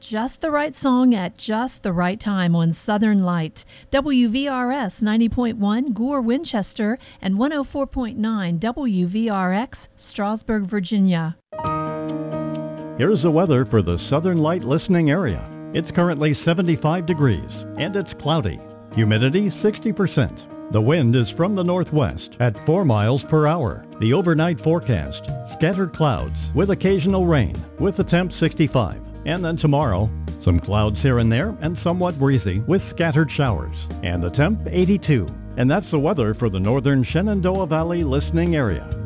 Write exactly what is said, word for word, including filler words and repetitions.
Just the right song at just the right time on Southern Light. W V R S ninety point one Gore, Winchester, and one oh four point nine W V R X, Strasburg, Virginia. Here's the weather for the Southern Light listening area. It's currently seventy-five degrees and it's cloudy. Humidity sixty percent. The wind is from the northwest at four miles per hour. The overnight forecast, scattered clouds with occasional rain with the temp sixty-five. And then tomorrow, some clouds here and there and somewhat breezy with scattered showers. And the temp eighty-two. And that's the weather for the northern Shenandoah Valley listening area.